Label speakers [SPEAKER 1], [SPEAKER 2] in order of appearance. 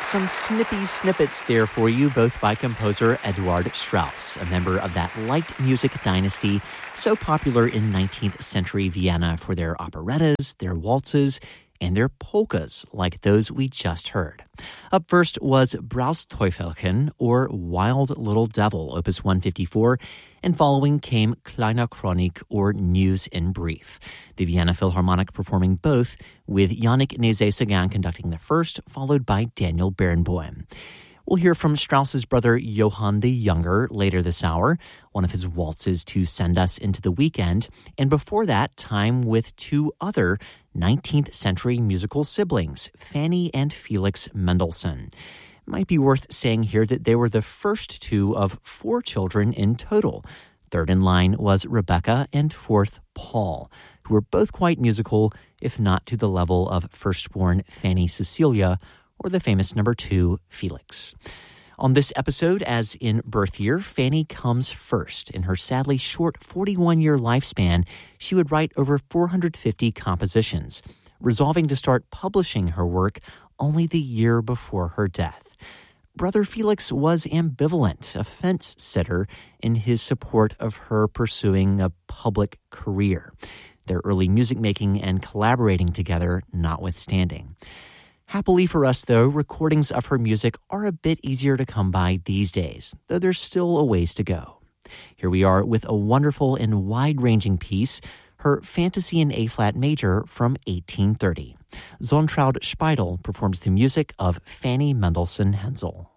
[SPEAKER 1] Some snippy snippets there for you, both by composer Eduard Strauss, a member of that light music dynasty so popular in 19th century Vienna for their operettas, their waltzes, and their polkas like those we just heard. Up first was Brausteufelchen, or Wild Little Devil, opus 154, and following came Kleine Chronik, or News in Brief. The Vienna Philharmonic performing both, with Yannick Nézet-Séguin conducting the first, followed by Daniel Barenboim. We'll hear from Strauss's brother Johann the Younger later this hour, one of his waltzes to send us into the weekend, and before that, time with two other 19th century musical siblings, Fanny and Felix Mendelssohn. Might be worth saying here that they were the first two of four children in total. Third in line was Rebecca and fourth Paul, who were both quite musical, if not to the level of firstborn Fanny Cecilia or the famous number 2 Felix. On this episode, as in birth year, Fanny comes first. In her sadly short 41-year lifespan, she would write over 450 compositions, resolving to start publishing her work only the year before her death. Brother Felix was ambivalent, a fence-sitter in his support of her pursuing a public career, their early music-making and collaborating together notwithstanding. Happily for us, though, recordings of her music are a bit easier to come by these days, though there's still a ways to go. Here we are with a wonderful and wide-ranging piece, her Fantasy in A-flat major from 1830. Zontraud Speidel performs the music of Fanny Mendelssohn Hensel.